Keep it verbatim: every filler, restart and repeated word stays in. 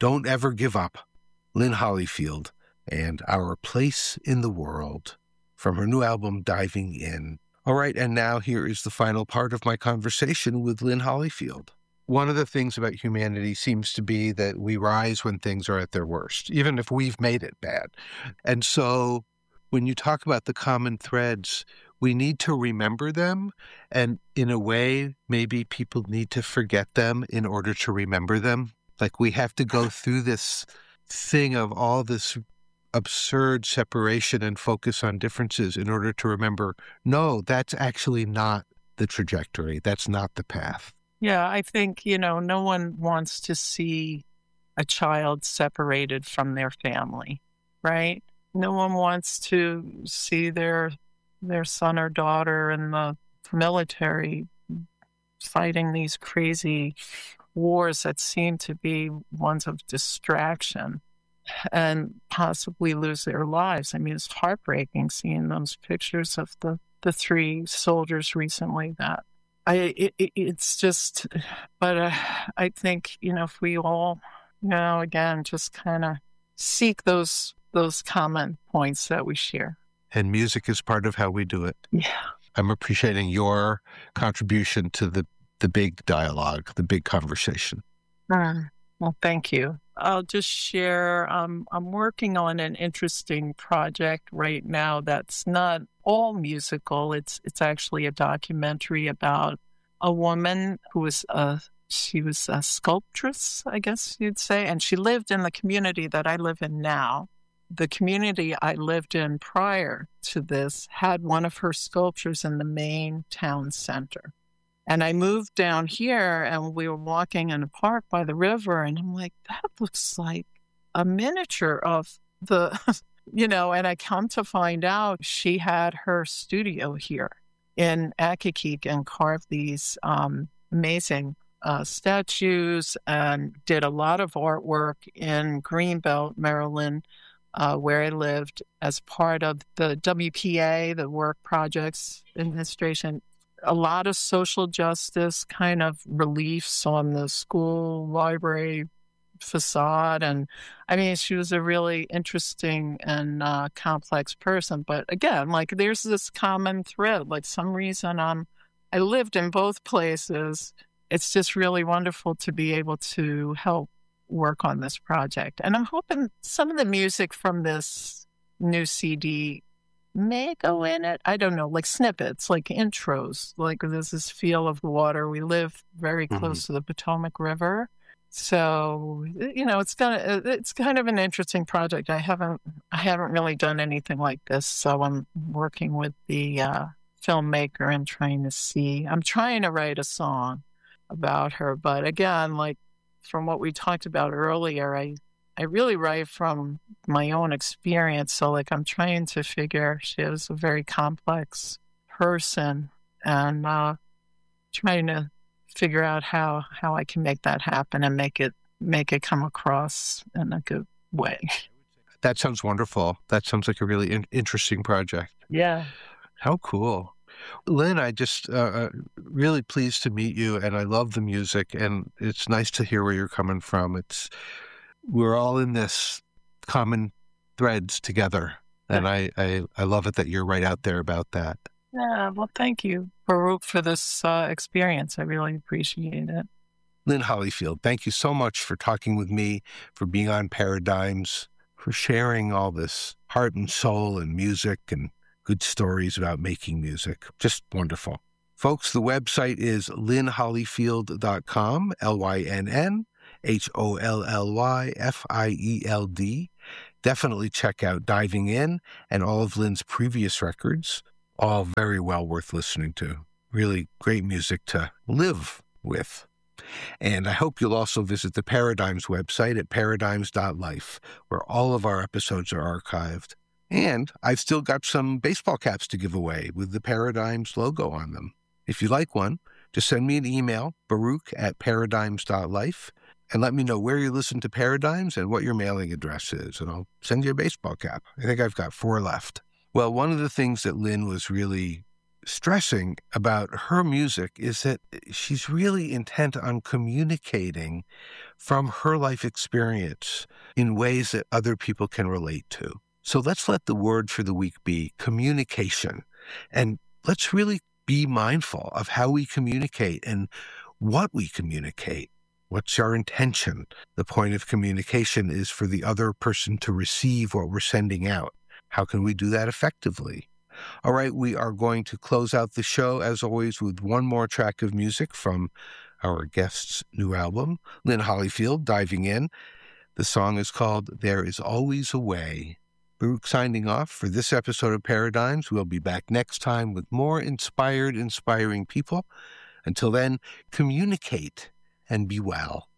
Don't Ever Give Up, Lynn Hollyfield, and Our Place in the World from her new album, Diving In. All right, and now here is the final part of my conversation with Lynn Hollyfield. One of the things about humanity seems to be that we rise when things are at their worst, even if we've made it bad. And so when you talk about the common threads, we need to remember them, and in a way, maybe people need to forget them in order to remember them. Like we have to go through this thing of all this absurd separation and focus on differences in order to remember, no, that's actually not the trajectory. That's not the path. Yeah, I think, you know, no one wants to see a child separated from their family, right? No one wants to see their their son or daughter in the military fighting these crazy wars that seem to be ones of distraction and possibly lose their lives. I mean, it's heartbreaking seeing those pictures of the, the three soldiers recently that I, it, it, it's just, but uh, I think, you know, if we all, you know, again, just kind of seek those, those common points that we share. And music is part of how we do it. Yeah. I'm appreciating your contribution to the, the big dialogue, the big conversation. Mm. Well, thank you. I'll just share, um, I'm working on an interesting project right now that's not all musical. It's it's actually a documentary about a woman who was a, she was a sculptress, I guess you'd say, and she lived in the community that I live in now. The community I lived in prior to this had one of her sculptures in the main town center. And I moved down here and we were walking in a park by the river and I'm like, that looks like a miniature of the, you know, and I come to find out she had her studio here in Accokeek and carved these um, amazing uh, statues and did a lot of artwork in Greenbelt, Maryland, uh, where I lived as part of the W P A, the Work Projects Administration. A lot of social justice kind of reliefs on the school library facade. And I mean, she was a really interesting and uh, complex person. But again, like there's this common thread, like some reason um, I lived in both places. It's just really wonderful to be able to help work on this project. And I'm hoping some of the music from this new C D may go in it. I don't know, like snippets, like intros, like there's this feel of water. We live very close mm-hmm. to the Potomac River. So, you know, it's gonna, it's kind of an interesting project. I haven't, I haven't really done anything like this. So I'm working with the uh, filmmaker and trying to see, I'm trying to write a song about her. But again, like from what we talked about earlier, I, I really write from my own experience. So like I'm trying to figure, she is a very complex person and uh, trying to figure out how, how I can make that happen and make it, make it come across in a good way. That sounds wonderful. That sounds like a really in- interesting project. Yeah. How cool. Lynn, I just uh, really pleased to meet you and I love the music and it's nice to hear where you're coming from. It's, we're all in this common threads together. And I, I, I love it that you're right out there about that. Yeah, well, thank you, Baruch, for this uh, experience. I really appreciate it. Lynn Hollyfield, thank you so much for talking with me, for being on Paradigms, for sharing all this heart and soul and music and good stories about making music. Just wonderful. Folks, the website is lynn hollyfield dot com, L Y N N H O L L Y F I E L D. Definitely check out Diving In and all of Lynn's previous records. All very well worth listening to. Really great music to live with. And I hope you'll also visit the Paradigms website at paradigms dot life, where all of our episodes are archived. And I've still got some baseball caps to give away with the Paradigms logo on them. If you like one, just send me an email, baruch at paradigms dot life, and let me know where you listen to Paradigms and what your mailing address is, and I'll send you a baseball cap. I think I've got four left. Well, one of the things that Lynn was really stressing about her music is that she's really intent on communicating from her life experience in ways that other people can relate to. So let's let the word for the week be communication. And let's really be mindful of how we communicate and what we communicate. What's our intention? The point of communication is for the other person to receive what we're sending out. How can we do that effectively? All right, we are going to close out the show, as always, with one more track of music from our guest's new album, Lynn Hollyfield, Diving In. The song is called There Is Always a Way. Baruch signing off for this episode of Paradigms. We'll be back next time with more inspired, inspiring people. Until then, communicate and be well.